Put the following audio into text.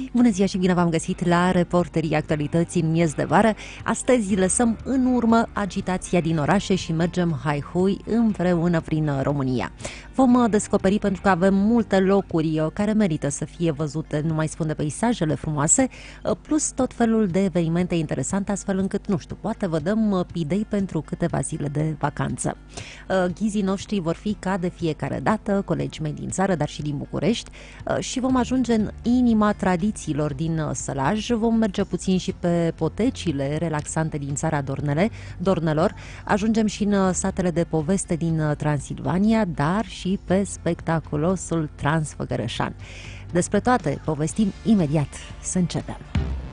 Bună ziua și bine v-am găsit la Reporterii Actualității în miez de vară. Astăzi lăsăm în urmă agitația din orașe și mergem hai-hui împreună prin România. Vom descoperi, pentru că avem multe locuri care merită să fie văzute, nu mai spun de peisajele frumoase, plus tot felul de evenimente interesante, astfel încât, nu știu, poate vă dăm idei pentru câteva zile de vacanță. Ghizii noștri vor fi, ca de fiecare dată, colegi mei din țară, dar și din București, și vom ajunge în inima tradițiilor din Sălaj. Vom merge puțin și pe potecile relaxante din țara Dornelor. Ajungem și în satele de poveste din Transilvania, dar și pe spectaculosul Transfăgărășan. Despre toate povestim imediat. Să începem!